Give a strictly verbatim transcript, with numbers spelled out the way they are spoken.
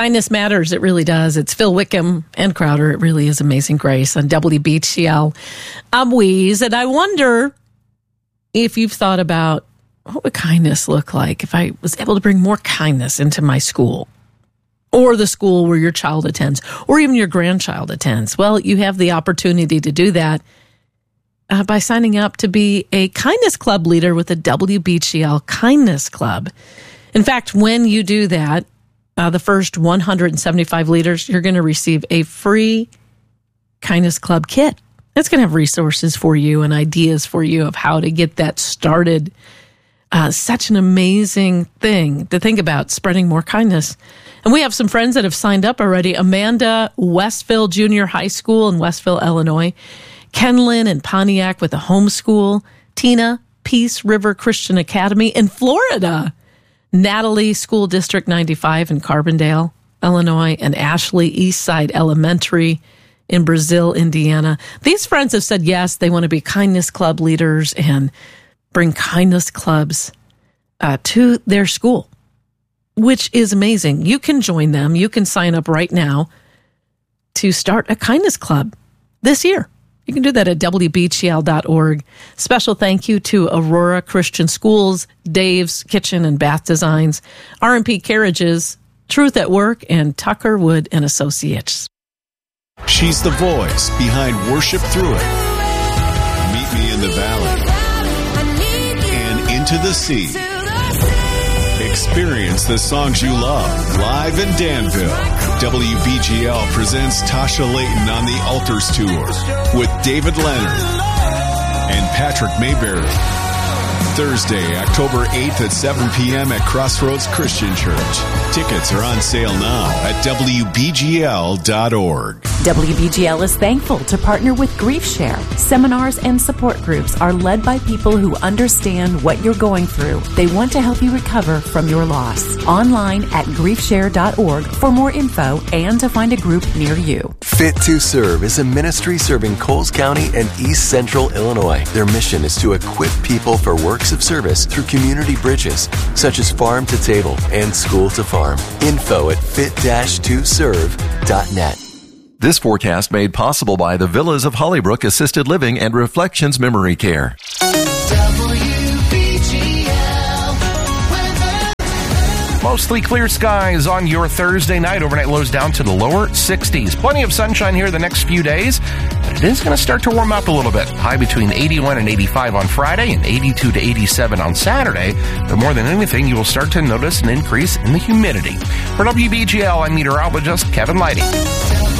Kindness Matters. It really does. It's Phil Wickham and Crowder. It really is Amazing Grace on W B G L. I'm Weeze, and I wonder if you've thought about what would kindness look like if I was able to bring more kindness into my school or the school where your child attends or even your grandchild attends. Well, you have the opportunity to do that uh, by signing up to be a Kindness Club leader with the W B G L Kindness Club. In fact, when you do that, uh, the first one hundred seventy-five leaders, you're going to receive a free Kindness Club kit. It's going to have resources for you and ideas for you of how to get that started. Uh, such an amazing thing to think about, spreading more kindness. And we have some friends that have signed up already. Amanda, Westville Junior High School in Westville, Illinois. Kenlyn and Pontiac with a homeschool. Tina, Peace River Christian Academy in Florida. Natalie, School District ninety-five in Carbondale, Illinois. And Ashley, Eastside Elementary in Brazil, Indiana. These friends have said yes, they want to be Kindness Club leaders and bring kindness clubs uh, to their school, which is amazing. You can join them. You can sign up right now to start a kindness club this year. You can do that at W B G L dot org. Special thank you to Aurora Christian Schools, Dave's Kitchen and Bath Designs, R and P Carriages, Truth at Work, and Tucker Wood and Associates. She's the voice behind Worship Through It, Meet Me in the Valley, and Into the Sea. Experience the songs you love live in Danville. W B G L presents Tasha Layton on the Altars Tour with David Leonard and Patrick Mayberry. Thursday, October eighth at seven p.m. at Crossroads Christian Church. Tickets are on sale now at W B G L dot org. W B G L is thankful to partner with Grief Share. Seminars and support groups are led by people who understand what you're going through. They want to help you recover from your loss. Online at grief share dot org for more info and to find a group near you. Fit to Serve is a ministry serving Coles County and East Central Illinois. Their mission is to equip people for works of service through community bridges, such as farm to table and school to farm. Info at fit dash to serve dot net. This forecast made possible by the Villas of Hollybrook Assisted Living and Reflections Memory Care. Mostly clear skies on your Thursday night. Overnight lows down to the lower sixties. Plenty of sunshine here the next few days, but it is going to start to warm up a little bit. High between eighty-one and eighty-five on Friday and eighty-two to eighty-seven on Saturday. But more than anything, you will start to notice an increase in the humidity. For W B G L, I'm meteorologist Kevin Lighty.